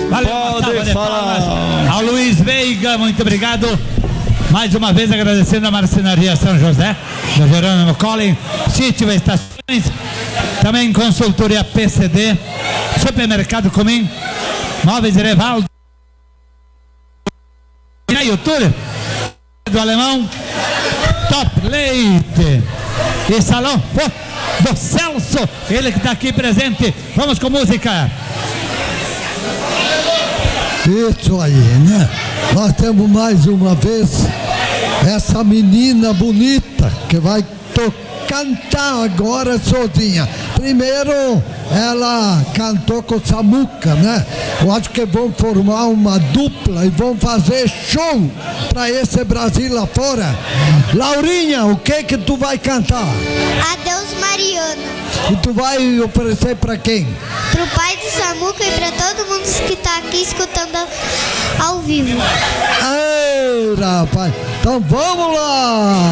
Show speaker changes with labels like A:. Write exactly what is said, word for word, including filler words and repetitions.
A: Valeu,
B: pode falar.
A: Ao Luiz Veiga, muito obrigado. Mais uma vez agradecendo a Marcenaria São José, do Jerônimo Collin, Sítio Estações, também consultoria P C D, Supermercado Comim, Móveis Revaldo, na YouTube, do Alemão, Top Leite e Salão do Celso, ele que está aqui presente. Vamos com música.
C: Isso aí, né? Nós temos mais uma vez essa menina bonita que vai tocar, cantar agora sozinha. Primeiro ela cantou com o Samuca, né? Eu acho que vão formar uma dupla e vão fazer show para esse Brasil lá fora. Laurinha, o que que tu vai cantar?
D: Adeus, Mariana.
C: E tu vai oferecer para quem?
D: Pro pai do Samuca e para todo mundo que está aqui escutando ao vivo.
C: Ei, rapaz, então vamos lá!